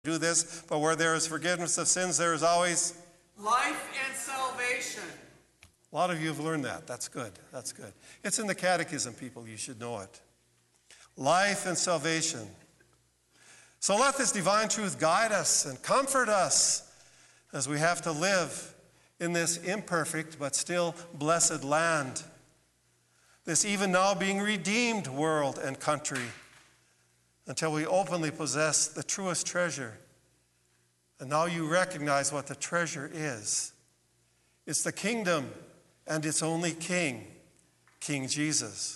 do this, but where there is forgiveness of sins, there is always life and salvation. A lot of you have learned that. That's good. That's good. It's in the catechism, people. You should know it. Life and salvation. So let this divine truth guide us and comfort us as we have to live in this imperfect but still blessed land, this even now being redeemed world and country, until we openly possess the truest treasure. And now you recognize what the treasure is. It's the kingdom and its only king, King Jesus.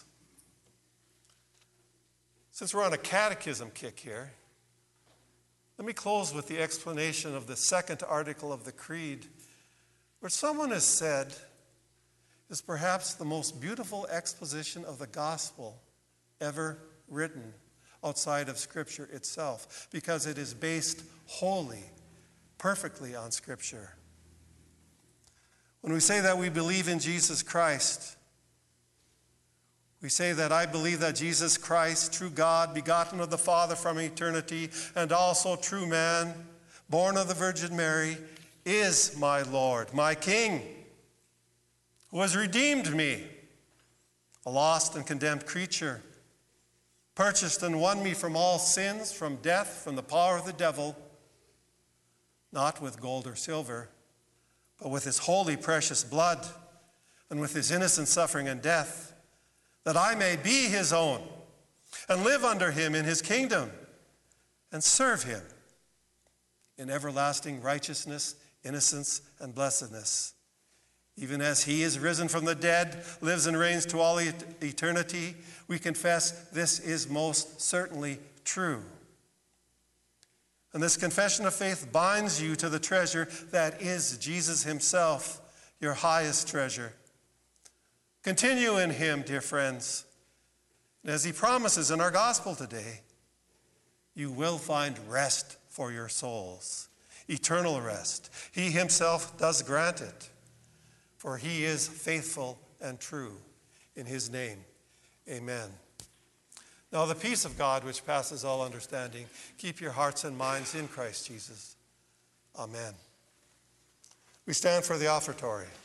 Since we're on a catechism kick here, let me close with the explanation of the second article of the Creed, where someone has said is perhaps the most beautiful exposition of the gospel ever written outside of Scripture itself, because it is based wholly, perfectly on Scripture. When we say that we believe in Jesus Christ, we say that I believe that Jesus Christ, true God, begotten of the Father from eternity, and also true man, born of the Virgin Mary, is my Lord, my King, who has redeemed me, a lost and condemned creature, purchased and won me from all sins, from death, from the power of the devil, not with gold or silver, but with his holy, precious blood, and with his innocent suffering and death, that I may be his own, and live under him in his kingdom, and serve him in everlasting righteousness, innocence, and blessedness. Even as he is risen from the dead, lives and reigns to all eternity, we confess this is most certainly true. And this confession of faith binds you to the treasure that is Jesus himself, your highest treasure. Continue in him, dear friends. And as he promises in our gospel today, you will find rest for your souls, eternal rest. He himself does grant it, for he is faithful and true. In his name, amen. Now the peace of God, which passes all understanding, keep your hearts and minds in Christ Jesus. Amen. We stand for the offertory.